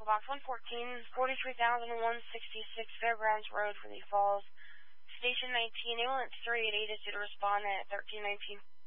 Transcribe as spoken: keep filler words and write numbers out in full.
Box one fourteen, forty-three thousand one hundred sixty-six Fairgrounds Road, Whitney Falls. Station nineteen, ambulance three eight eight is due to respond at thirteen nineteen.